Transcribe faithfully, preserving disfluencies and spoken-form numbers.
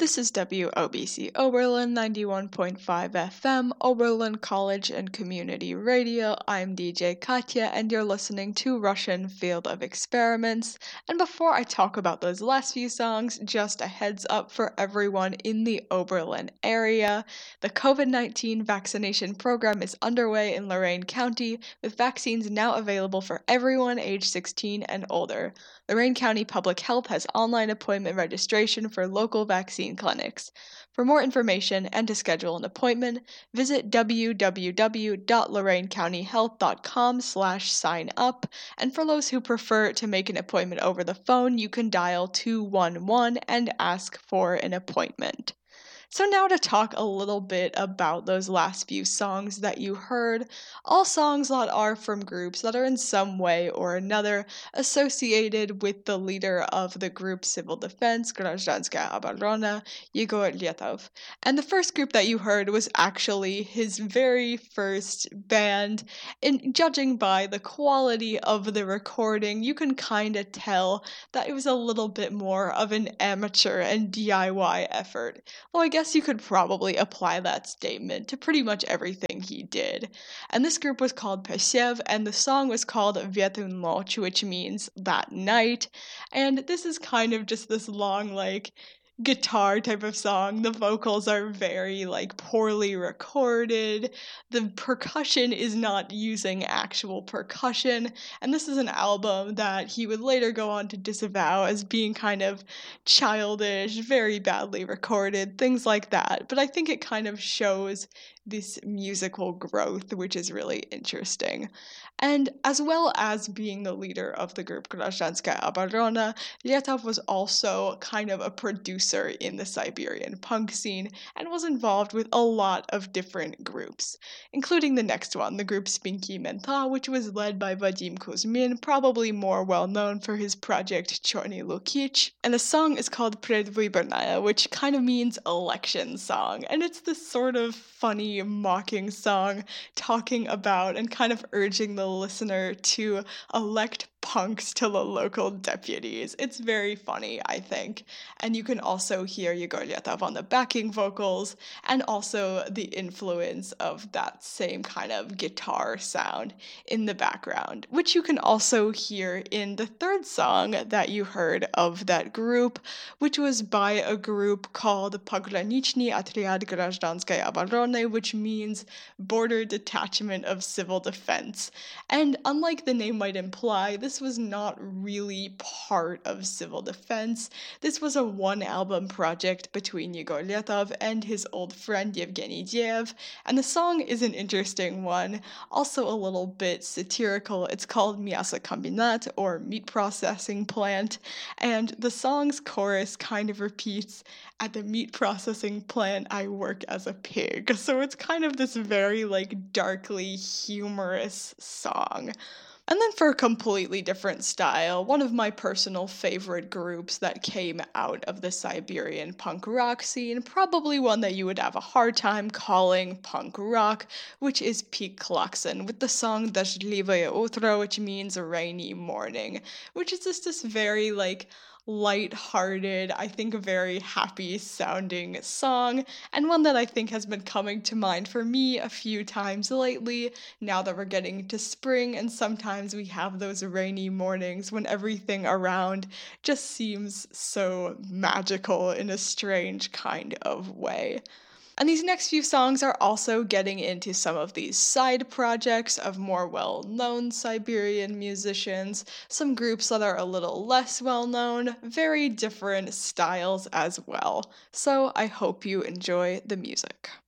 This is W O B C Oberlin ninety-one point five F M, Oberlin College and Community Radio. I'm D J Katya, and you're listening to Russian Field of Experiments. And before I talk about those last few songs, just a heads up for everyone in the Oberlin area. The COVID nineteen vaccination program is underway in Lorain County, with vaccines now available for everyone age sixteen and older. Lorain County Public Health has online appointment registration for local vaccine clinics. For more information and to schedule an appointment, visit w w w dot lorain county health dot com slash sign up, and for those who prefer to make an appointment over the phone, you can dial two one one and ask for an appointment. So now to talk a little bit about those last few songs that you heard, all songs that are from groups that are in some way or another associated with the leader of the group Civil Defense, Grazdanskaya Obrona, Yegor Letov. And the first group that you heard was actually his very first band. In judging by the quality of the recording, you can kind of tell that it was a little bit more of an amateur and D I Y effort. Well, I guess you could probably apply that statement to pretty much everything he did. And this group was called Peshev, and the song was called Vietu Noch, which means that night. And this is kind of just this long, like, guitar type of song. The vocals are very like poorly recorded. The percussion is not using actual percussion, and this is an album that he would later go on to disavow as being kind of childish, very badly recorded, things like that. But I think it kind of shows this musical growth, which is really interesting. And as well as being the leader of the group Grazdanskaya Obrona, Letov was also kind of a producer in the Siberian punk scene and was involved with a lot of different groups, including the next one, the group Spinky Menta, which was led by Vadim Kuzmin, probably more well known for his project Chorny Lukich. And the song is called Predvybornaya, which kind of means election song, and it's this sort of funny, mocking song talking about and kind of urging the listener to elect punks to the local deputies. It's very funny, I think. And you can also hear Yegor Letov on the backing vocals, and also the influence of that same kind of guitar sound in the background, which you can also hear in the third song that you heard of that group, which was by a group called Pogranichny Otrяд Grazdanskaya Obrony, which means Border Detachment of Civil Defense. And unlike the name might imply, this was not really part of Civil Defense. This was a one-album project between Yegor Letov and his old friend Yevgeny Diev, and the song is an interesting one, also a little bit satirical. It's called Мясокомбинат, or Meat Processing Plant, and the song's chorus kind of repeats, "At the meat processing plant, I work as a pig." So it's kind of this very, like, darkly humorous song. And then for a completely different style, one of my personal favorite groups that came out of the Siberian punk rock scene, probably one that you would have a hard time calling punk rock, which is Pik Klakson, with the song Dazhlivoye Utro, which means rainy morning, which is just this very, like, light-hearted, I think a very happy sounding song, and one that I think has been coming to mind for me a few times lately, now that we're getting to spring, and sometimes we have those rainy mornings when everything around just seems so magical in a strange kind of way. And these next few songs are also getting into some of these side projects of more well-known Siberian musicians, some groups that are a little less well-known, very different styles as well. So I hope you enjoy the music.